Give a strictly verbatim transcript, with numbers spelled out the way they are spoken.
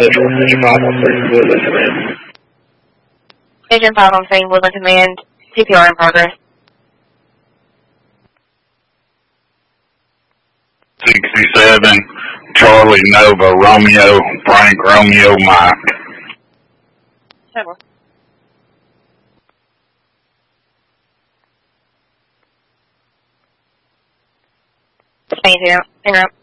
Agent five on scene, Woodland Command, C P R in progress. sixty-seven, Charlie Nova, Romeo, Frank, Romeo, Mike. Several. Thank you. Interrupt.